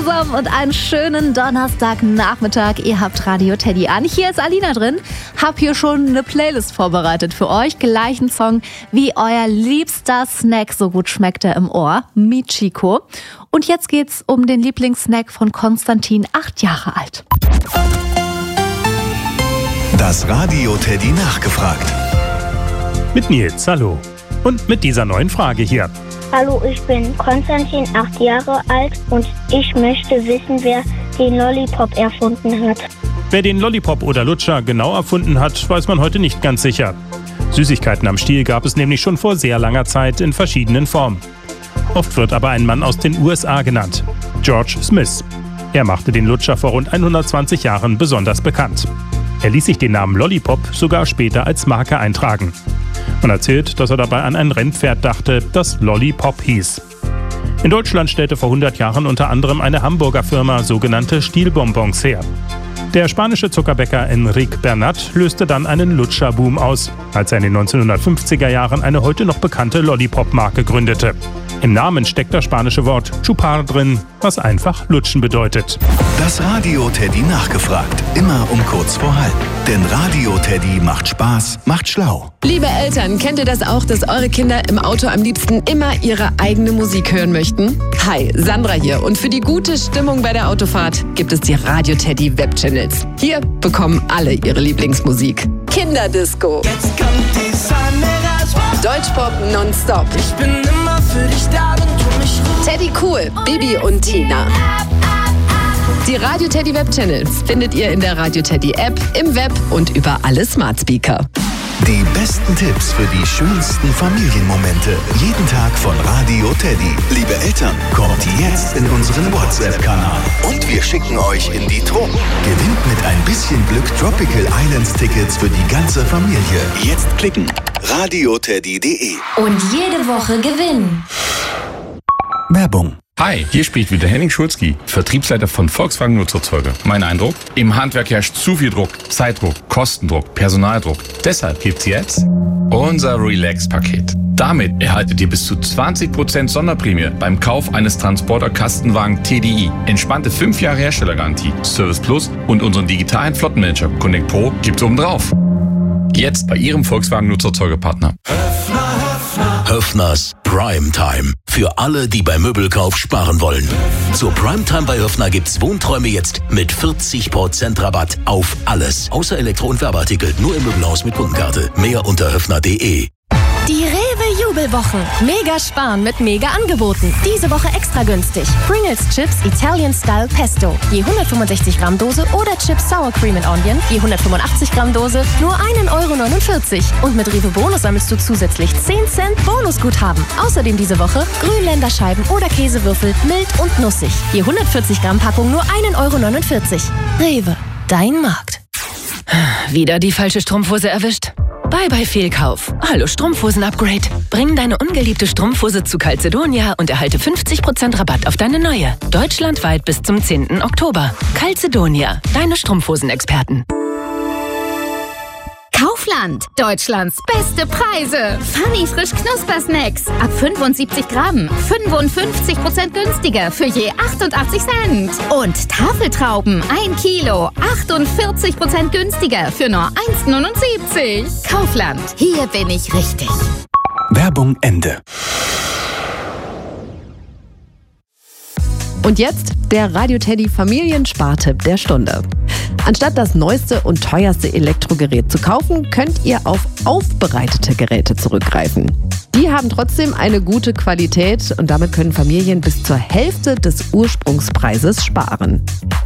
zusammen und einen schönen Donnerstagnachmittag. Ihr habt Radio Teddy an. Hier ist Alina drin. Hab hier schon eine Playlist vorbereitet für euch. Gleichen Song wie euer liebster Snack. So gut schmeckt er im Ohr. Michiko. Und jetzt geht's um den Lieblingssnack von Konstantin, 8 Jahre alt. Das Radio Teddy nachgefragt. Mit Nils, hallo. Und mit dieser neuen Frage hier. Hallo, ich bin Konstantin, 8 Jahre alt und ich möchte wissen, wer den Lollipop erfunden hat. Wer den Lollipop oder Lutscher genau erfunden hat, weiß man heute nicht ganz sicher. Süßigkeiten am Stiel gab es nämlich schon vor sehr langer Zeit in verschiedenen Formen. Oft wird aber ein Mann aus den USA genannt, George Smith. Er machte den Lutscher vor rund 120 Jahren besonders bekannt. Er ließ sich den Namen Lollipop sogar später als Marke eintragen. Man erzählt, dass er dabei an ein Rennpferd dachte, das Lollipop hieß. In Deutschland stellte vor 100 Jahren unter anderem eine Hamburger Firma sogenannte Stielbonbons her. Der spanische Zuckerbäcker Enrique Bernat löste dann einen Lutscherboom aus, als er in den 1950er Jahren eine heute noch bekannte Lollipop-Marke gründete. Im Namen steckt das spanische Wort chupar drin, was einfach lutschen bedeutet. Das Radio Teddy nachgefragt. Immer um kurz vor halb. Denn Radio Teddy macht Spaß, macht schlau. Liebe Eltern, kennt ihr das auch, dass eure Kinder im Auto am liebsten immer ihre eigene Musik hören möchten? Hi, Sandra hier. Und für die gute Stimmung bei der Autofahrt gibt es die Radio Teddy Webchannels. Hier bekommen alle ihre Lieblingsmusik. Kinderdisco. Jetzt kommt die Sonne raus. Deutschpop nonstop. Ich bin immer für dich da, wenn du mich rufst. Teddy Cool, Bibi und Tina. Die Radio Teddy Webchannels findet ihr in der Radio Teddy App, im Web und über alle Smart Speaker. Die besten Tipps für die schönsten Familienmomente. Jeden Tag von Radio Teddy. Liebe Eltern, kommt jetzt in unseren WhatsApp-Kanal. Und wir schicken euch in die Truppe. Gewinnt mit ein bisschen Glück Tropical Islands Tickets für die ganze Familie. Jetzt klicken. radioteddy.de. Und jede Woche gewinnen. Werbung. Hi, hier spricht wieder Henning Schulzki, Vertriebsleiter von Volkswagen Nutzerzeuger. Mein Eindruck? Im Handwerk herrscht zu viel Druck, Zeitdruck, Kostendruck, Personaldruck. Deshalb gibt's jetzt unser Relax-Paket. Damit erhaltet ihr bis zu 20% Sonderprämie beim Kauf eines Transporter-Kastenwagen TDI. Entspannte 5 Jahre Herstellergarantie, Service Plus und unseren digitalen Flottenmanager Connect Pro gibt's obendrauf. Jetzt bei Ihrem Volkswagen Nutzerzeugerpartner. Höffners Primetime. Für alle, die beim Möbelkauf sparen wollen. Zur Primetime bei Höffner gibt's Wohnträume jetzt mit 40% Rabatt auf alles. Außer Elektro- und Werbeartikel. Nur im Möbelhaus mit Kundenkarte. Mehr unter höffner.de. Die Rewe-Jubelwochen. Mega sparen mit Mega-Angeboten. Diese Woche extra günstig. Pringles Chips Italian Style Pesto. Je 165 Gramm Dose oder Chips Sour Cream and Onion. Je 185 Gramm Dose. Nur 1,49 €. Und mit Rewe Bonus sammelst du zusätzlich 10 Cent Bonusguthaben. Außerdem diese Woche Grünländerscheiben oder Käsewürfel mild und nussig. Je 140 Gramm Packung nur 1,49 €. Rewe. Dein Markt. Wieder die falsche Strumpfhose erwischt? Bye Fehlkauf. Hallo Strumpfhosen-Upgrade. Bring deine ungeliebte Strumpfhose zu Calzedonia und erhalte 50% Rabatt auf deine neue. Deutschlandweit bis zum 10. Oktober. Calzedonia, deine Strumpfhosen-Experten. Kaufland, Deutschlands beste Preise. Funny frisch Knusper-Snacks. Ab 75 Gramm. 55% günstiger für je 88 Cent. Und Tafeltrauben, 1 Kilo. 48% günstiger für nur 1,79 €. Kaufland, hier bin ich richtig. Werbung Ende. Und jetzt der Radio Teddy Familienspartipp der Stunde. Anstatt das neueste und teuerste Elektrogerät zu kaufen, könnt ihr auf aufbereitete Geräte zurückgreifen. Die haben trotzdem eine gute Qualität und damit können Familien bis zur Hälfte des Ursprungspreises sparen.